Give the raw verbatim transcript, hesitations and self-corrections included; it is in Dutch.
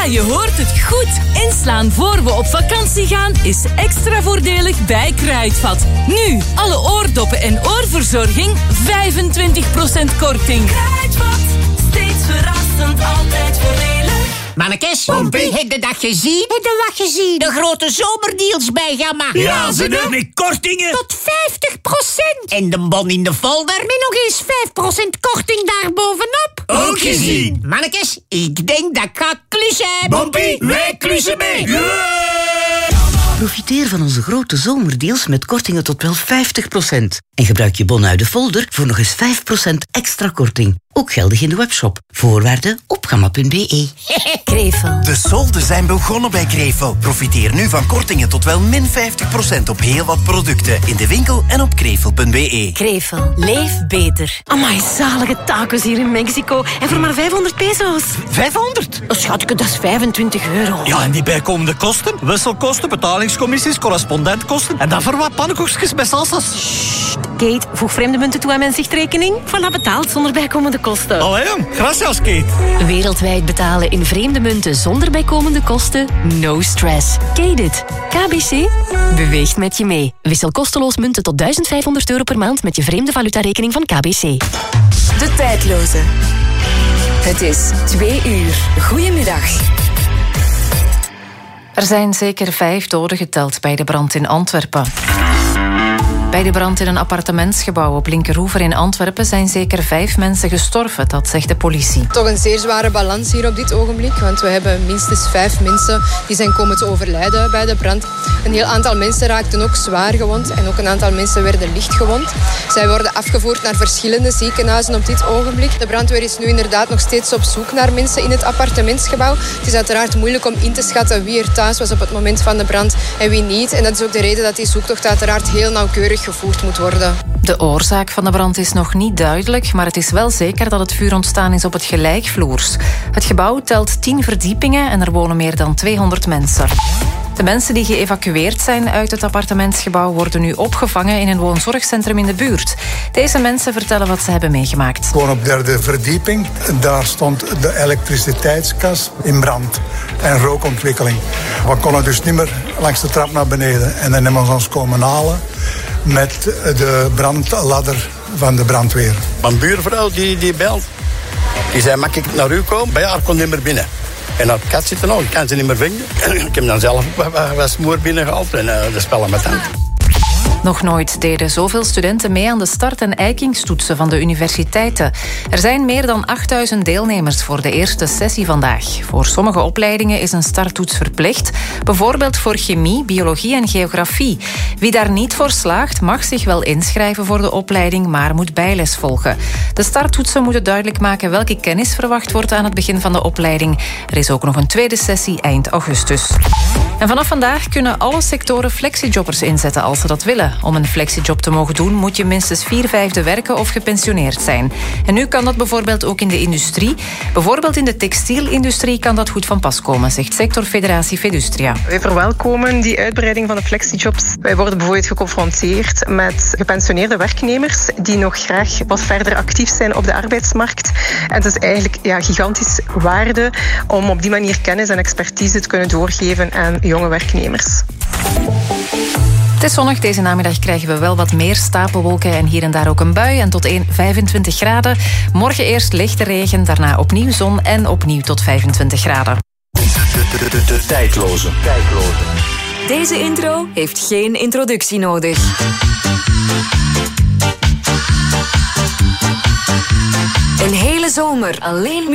Ja, je hoort het goed. Inslaan voor we op vakantie gaan is extra voordelig bij Kruidvat. Nu, alle oordoppen en oorverzorging, vijfentwintig procent korting. Kruidvat, steeds verrassend, altijd voordelig. Mannekes, Pompie, heb je dat gezien? Heb je wat gezien? De grote zomerdeals bij Gamma. Ja, ze doen met kortingen. Tot vijftig procent. En de bon in de folder met nog eens vijf procent korting daarbovenop. Ook gezien. Mannekes, ik denk dat ik ga klussen. Pompie, wij klussen mee. Yeah! Profiteer van onze grote zomerdeals met kortingen tot wel vijftig procent. En gebruik je bon uit de folder voor nog eens vijf procent extra korting. Ook geldig in de webshop. Voorwaarden op gamma punt be. Krevel. De solden zijn begonnen bij Krevel. Profiteer nu van kortingen tot wel min vijftig procent op heel wat producten. In de winkel en op krevel punt be. Krevel. Leef beter. Amai, zalige tacos hier in Mexico. En voor maar vijfhonderd peso's. vijfhonderd? Oh, schatje, dat is vijfentwintig euro. Ja, en die bijkomende kosten? Wisselkosten, betalingscommissies, correspondentkosten. En dan voor wat pannenkoekjes met salsa's. Kate, voeg vreemde munten toe aan mijn zichtrekening. Voilà, betaald zonder bijkomende kosten. Allee, jong. Gracias, Kate. Wereldwijd betalen in vreemde munten zonder bijkomende kosten? No stress. Kate it. K B C beweegt met je mee. Wissel kosteloos munten tot duizend vijfhonderd euro per maand met je vreemde valutarekening van K B C. De tijdloze. Het is twee uur. Goedemiddag. Er zijn zeker vijf doden geteld bij de brand in Antwerpen. Bij de brand in een appartementsgebouw op Linkeroever in Antwerpen zijn zeker vijf mensen gestorven, dat zegt de politie. Toch een zeer zware balans hier op dit ogenblik, want we hebben minstens vijf mensen die zijn komen te overlijden bij de brand. Een heel aantal mensen raakten ook zwaar gewond en ook een aantal mensen werden licht gewond. Zij worden afgevoerd naar verschillende ziekenhuizen op dit ogenblik. De brandweer is nu inderdaad nog steeds op zoek naar mensen in het appartementsgebouw. Het is uiteraard moeilijk om in te schatten wie er thuis was op het moment van de brand en wie niet. En dat is ook de reden dat die zoektocht uiteraard heel nauwkeurig gevoerd moet worden. De oorzaak van de brand is nog niet duidelijk, maar het is wel zeker dat het vuur ontstaan is op het gelijkvloers. Het gebouw telt tien verdiepingen en er wonen meer dan tweehonderd mensen. De mensen die geëvacueerd zijn uit het appartementsgebouw worden nu opgevangen in een woonzorgcentrum in de buurt. Deze mensen vertellen wat ze hebben meegemaakt. Gewoon op derde verdieping. Daar stond de elektriciteitskas in brand en rookontwikkeling. We konden dus niet meer langs de trap naar beneden. En dan hebben we ons komen halen met de brandladder van de brandweer. Mijn buurvrouw die, die belt. Die zei, mag ik naar u komen? Bij haar kon niet meer binnen. En dat kat zit er nog, ik kan ze niet meer vinden. Ik heb dan zelf wat smoor binnengehaald en uh, de spellen met hand. Nog nooit deden zoveel studenten mee aan de start- en eikingstoetsen van de universiteiten. Er zijn meer dan achtduizend deelnemers voor de eerste sessie vandaag. Voor sommige opleidingen is een starttoets verplicht. Bijvoorbeeld voor chemie, biologie en geografie. Wie daar niet voor slaagt, mag zich wel inschrijven voor de opleiding, maar moet bijles volgen. De starttoetsen moeten duidelijk maken welke kennis verwacht wordt aan het begin van de opleiding. Er is ook nog een tweede sessie eind augustus. En vanaf vandaag kunnen alle sectoren flexijobbers inzetten als ze dat willen. Om een flexijob te mogen doen moet je minstens vier vijfde werken of gepensioneerd zijn. En nu kan dat bijvoorbeeld ook in de industrie. Bijvoorbeeld in de textielindustrie kan dat goed van pas komen, zegt sectorfederatie Fedustria. Wij verwelkomen die uitbreiding van de flexijobs. Wij worden bijvoorbeeld geconfronteerd met gepensioneerde werknemers die nog graag wat verder actief zijn op de arbeidsmarkt. En het is eigenlijk ja, gigantisch waarde om op die manier kennis en expertise te kunnen doorgeven aan jonge werknemers. Het is zonnig. Deze namiddag krijgen we wel wat meer stapelwolken en hier en daar ook een bui. En tot vijfentwintig graden. Morgen eerst lichte regen, daarna opnieuw zon en opnieuw tot vijfentwintig graden. De, de, de, de tijdloze. tijdloze. Deze intro heeft geen introductie nodig. Een hele zomer alleen